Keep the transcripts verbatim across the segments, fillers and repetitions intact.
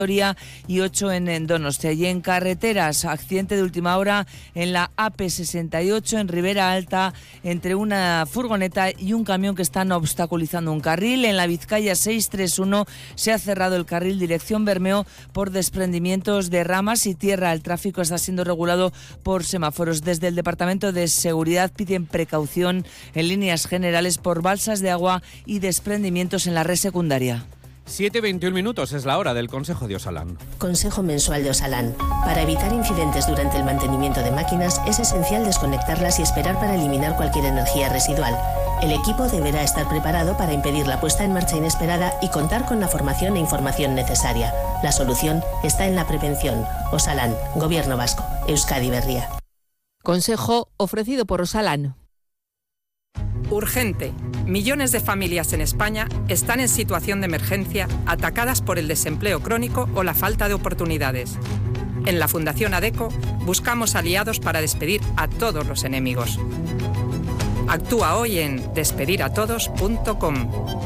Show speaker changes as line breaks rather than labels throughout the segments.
y ocho en Donostia. Y en carreteras, accidente de última hora en la A P sesenta y ocho en Ribera Alta entre una furgoneta y un camión que están obstaculizando un carril. En la Vizcaya seiscientos treinta y uno se ha cerrado el carril dirección Bermeo por desprendimientos de ramas y tierra. El tráfico está siendo regulado por semáforos. Desde el Departamento de Seguridad piden precaución en líneas generales por balsas de agua y desprendimientos en la red secundaria.
siete veintiún minutos es la hora del Consejo de Osalan.
Consejo mensual de Osalan. Para evitar incidentes durante el mantenimiento de máquinas es esencial desconectarlas y esperar para eliminar cualquier energía residual. El equipo deberá estar preparado para impedir la puesta en marcha inesperada y contar con la formación e información necesaria. La solución está en la prevención. Osalan, Gobierno Vasco, Euskadi Berria.
Consejo ofrecido por Osalan.
Urgente. Millones de familias en España están en situación de emergencia, atacadas por el desempleo crónico o la falta de oportunidades. En la Fundación ADECO buscamos aliados para despedir a todos los enemigos. Actúa hoy en despedir a todos punto com.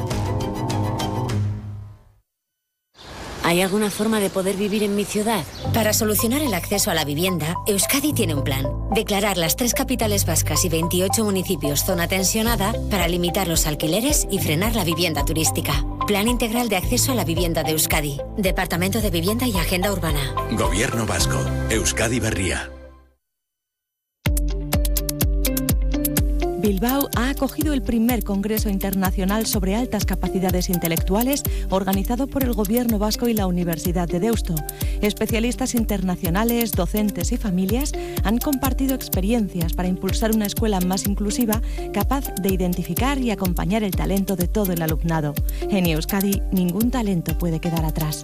¿Hay alguna forma de poder vivir en mi ciudad?
Para solucionar el acceso a la vivienda, Euskadi tiene un plan. Declarar las tres capitales vascas y veintiocho municipios zona tensionada para limitar los alquileres y frenar la vivienda turística. Plan integral de acceso a la vivienda de Euskadi. Departamento de Vivienda y Agenda Urbana.
Gobierno Vasco. Euskadi Berria.
Bilbao ha acogido el primer Congreso Internacional sobre Altas Capacidades Intelectuales organizado por el Gobierno Vasco y la Universidad de Deusto. Especialistas internacionales, docentes y familias han compartido experiencias para impulsar una escuela más inclusiva capaz de identificar y acompañar el talento de todo el alumnado. En Euskadi, ningún talento puede quedar atrás.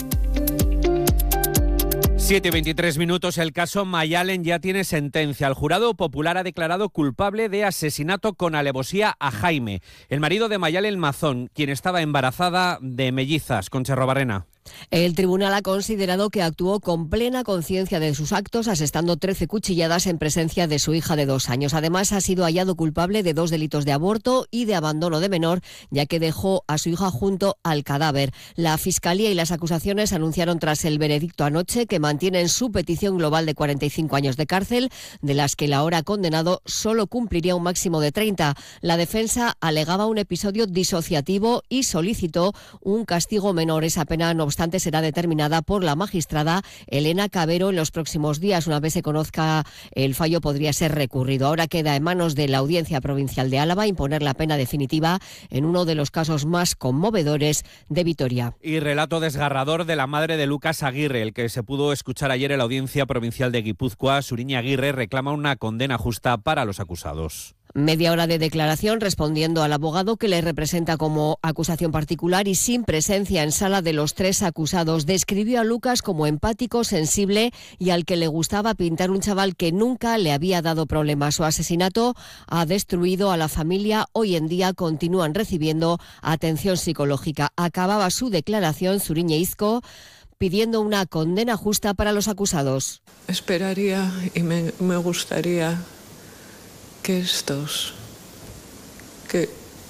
siete veintitrés minutos, el caso Mayalen ya tiene sentencia. El jurado popular ha declarado culpable de asesinato con alevosía a Jaime, el marido de Mayalen Mazón, quien estaba embarazada de mellizas. Concha Robarrena.
El tribunal ha considerado que actuó con plena conciencia de sus actos, asestando trece cuchilladas en presencia de su hija de dos años. Además, ha sido hallado culpable de dos delitos de aborto y de abandono de menor, ya que dejó a su hija junto al cadáver. La Fiscalía y las acusaciones anunciaron tras el veredicto anoche que mantienen su petición global de cuarenta y cinco años de cárcel, de las que el ahora condenado solo cumpliría un máximo de treinta. La defensa alegaba un episodio disociativo y solicitó un castigo menor. Esa pena, no obstante, será determinada por la magistrada Elena Cabero en los próximos días. Una vez se conozca el fallo, podría ser recurrido. Ahora queda en manos de la Audiencia Provincial de Álava imponer la pena definitiva en uno de los casos más conmovedores de Vitoria.
Y relato desgarrador de la madre de Lucas Aguirre, el que se pudo escuchar ayer en la Audiencia Provincial de Guipúzcoa. Suriña Aguirre reclama una condena justa para los acusados.
Media hora de declaración respondiendo al abogado que le representa como acusación particular y sin presencia en sala de los tres acusados. Describió a Lucas como empático, sensible y al que le gustaba pintar un chaval que nunca le había dado problemas. Su asesinato ha destruido a la familia. Hoy en día continúan recibiendo atención psicológica. Acababa su declaración Zuriñe Izco pidiendo una condena justa para los acusados.
Esperaría y me, me gustaría que estos, que,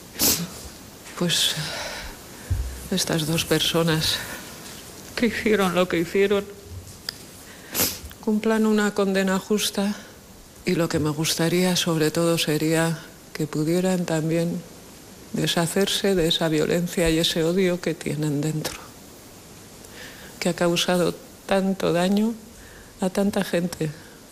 pues, estas dos personas que hicieron lo que hicieron, cumplan una condena justa, y lo que me gustaría sobre todo sería que pudieran también deshacerse de esa violencia y ese odio que tienen dentro, que ha causado tanto daño a tanta gente.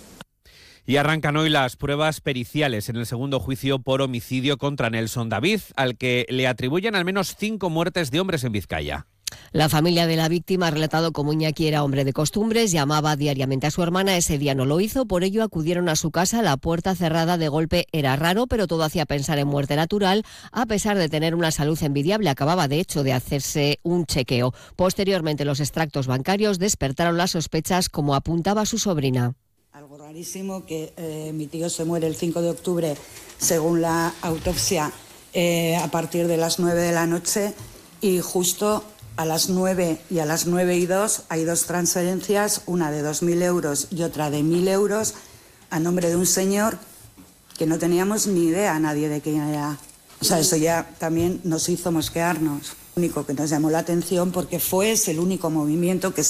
Y arrancan hoy las pruebas periciales en el segundo juicio por homicidio contra Nelson David, al que le atribuyen al menos cinco muertes de hombres en Vizcaya.
La familia de la víctima ha relatado cómo Iñaki era hombre de costumbres, llamaba diariamente a su hermana, ese día no lo hizo, por ello acudieron a su casa, la puerta cerrada de golpe era raro, pero todo hacía pensar en muerte natural, a pesar de tener una salud envidiable, acababa de hecho de hacerse un chequeo. Posteriormente los extractos bancarios despertaron las sospechas, como apuntaba su sobrina.
Algo rarísimo que eh, mi tío se muere el cinco de octubre, según la autopsia, eh, a partir de las nueve de la noche, y justo a las nueve y a las nueve y dos hay dos transferencias, una de dos mil euros y otra de mil euros, a nombre de un señor que no teníamos ni idea nadie de quién era. O sea, eso ya también nos hizo mosquearnos. Lo único que nos llamó la atención, porque fue ese el único movimiento que